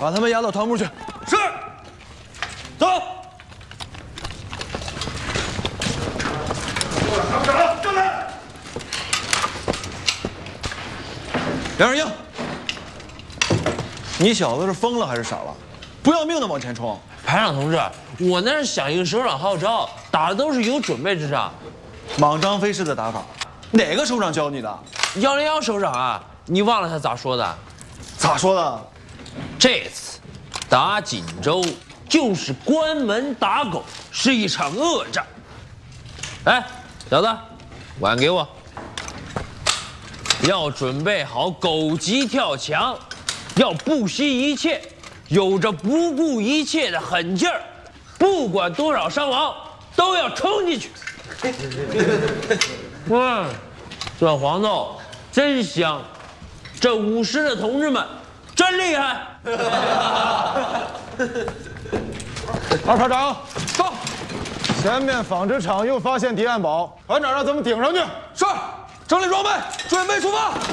把他们押到团部去。 是。走。 团长，上来。 梁二英，你小子是疯了还是傻了？不要命的往前冲！ 排长同志，我那是响应首长号召，打的都是有准备之仗。 莽张飞式的打法，哪个首长教你的 101首长啊，你忘了他咋说的？ 咋说的？ 这次打锦州就是关门打狗，是一场恶战。哎，小子，碗给我。要准备好狗急跳墙，要不惜一切，有着不顾一切的狠劲儿，不管多少伤亡，都要冲进去。这黄豆真香，这舞狮的同志们真厉害。 二排长，到！前面纺织厂又发现敌暗堡，团长让咱们顶上去。 是，整理装备，准备出发。